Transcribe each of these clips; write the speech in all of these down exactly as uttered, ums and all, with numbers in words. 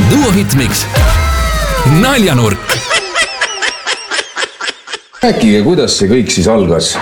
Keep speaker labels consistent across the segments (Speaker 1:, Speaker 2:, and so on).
Speaker 1: Duo Hitmix. Naljanurk.
Speaker 2: Rääkige, kuidas see kõik siis algas?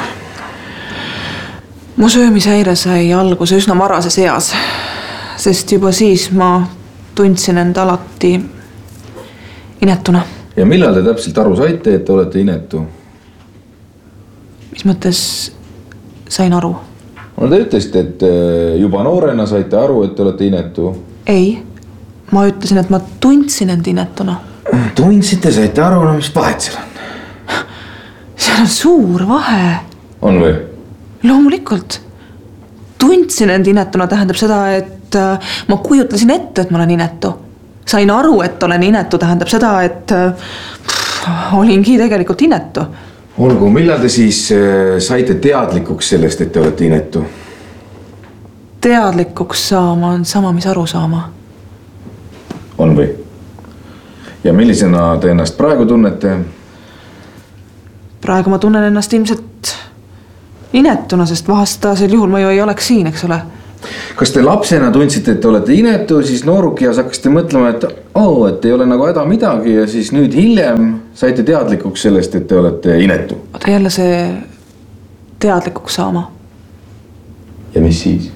Speaker 3: Mu söömishäire sai alguse üsna varases eas, sest juba siis ma tundsin end alati inetuna.
Speaker 2: Ja millal te täpselt aru saite, et te olete inetu?
Speaker 3: Mis mõttes sain aru?
Speaker 2: No te ütlesite, et juba noorena saite aru, et te olete inetu.
Speaker 3: Ei, ma ütlesin, et ma tundsin end inetuna.
Speaker 2: Tundsite, saite aru, no mis vahet seal on?
Speaker 3: Seal on suur vahe.
Speaker 2: On või?
Speaker 3: Loomulikult. Tundsin end inetuna tähendab seda, et ma kujutlesin ette, et ma olen inetu. Sain aru, et olen inetu tähendab seda, et pff, olingi tegelikult inetu.
Speaker 2: Olgu, millal te siis saite teadlikuks sellest, et te olete inetu?
Speaker 3: Teadlikuks saama on sama, mis aru saama.
Speaker 2: On või? Ja millisena te ennast praegu tunnete?
Speaker 3: Praegu ma tunnen ennast ilmselt inetuna, sest vahastasel juhul ma ju ei oleks siin, eks ole.
Speaker 2: Kas te lapsena tundsite, et te olete inetu, siis noorukias hakkasite mõtlema, et oh, et ei ole nagu häda midagi ja siis nüüd hiljem saite teadlikuks sellest, et te olete inetu?
Speaker 3: Oota jälle see teadlikuks saama.
Speaker 2: Ja mis siis?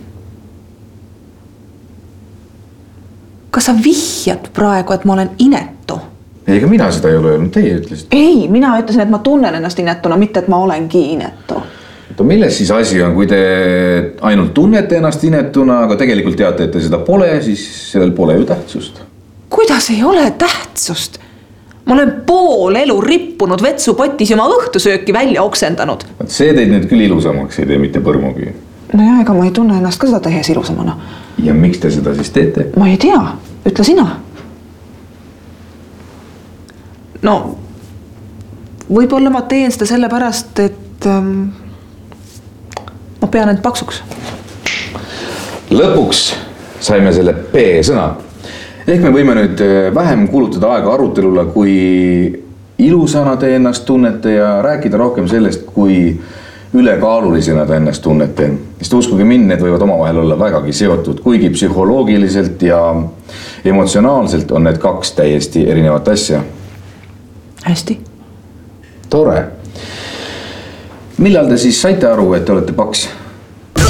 Speaker 3: Kas sa vihjad praegu, et ma olen inetu?
Speaker 2: Ega mina seda ei ole öelnud, teie ütlesite.
Speaker 3: Ei, mina ütlesin, et ma tunnen ennast inetuna, mitte et ma olengi inetu.
Speaker 2: Oota, milles siis asi on, kui te ainult tunnete ennast inetuna, aga tegelikult teate, et te seda pole, siis sellel pole ju tähtsust.
Speaker 3: Kuidas ei ole tähtsust? Ma olen pool elu rippunud vetsupotis ja ma õhtusööki välja oksendanud.
Speaker 2: See teid nüüd küll ilusamaks ei tee, mitte põrmugi.
Speaker 3: No ja, ega ma ei tunne ennast ka seda tehes ilusamana.
Speaker 2: Ja miks te seda siis teete?
Speaker 3: Ma ei tea, ütle sina. No, võib-olla ma teen seda selle pärast, et ähm, ma pean end paksuks.
Speaker 2: Lõpuks saime selle P-sõna. Ehk me võime nüüd vähem kulutada aega arutelule, kui ilusana te ennast tunnete ja rääkida rohkem sellest, kui ülekaalulisena te ennast tunnete. Sest uskuge mind, need võivad omavahel olla vägagi seotud, kuigi psühholoogiliselt ja emotsionaalselt on need kaks täiesti erinevat asja.
Speaker 3: Hästi.
Speaker 2: Tore. Millal te siis saite aru, et te olete paks?